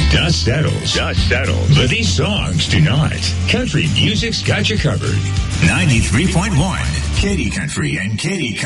Dust settles. But these songs do not. Country music's got you covered. 93.1 Katy Country and Katy Country.